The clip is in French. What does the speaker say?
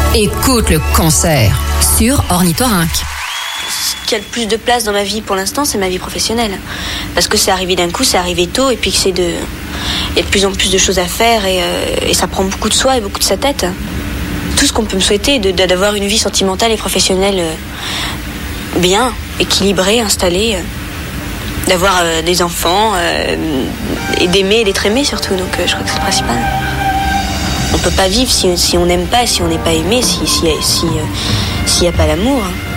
Écoute le concert sur Ornithorynque. Ce qui a le plus de place dans ma vie pour l'instant, c'est ma vie professionnelle. Parce que c'est arrivé d'un coup, c'est arrivé tôt, et puis que il y a de plus en plus de choses à faire, et ça prend beaucoup de soi et beaucoup de sa tête. Tout ce qu'on peut me souhaiter, d'avoir une vie sentimentale et professionnelle bien, équilibrée, installée, d'avoir des enfants, et d'aimer et d'être aimé surtout. Donc je crois que c'est le principal. On peut pas vivre si on n'aime pas, si on n'est pas aimé, s'il n'y a pas l'amour.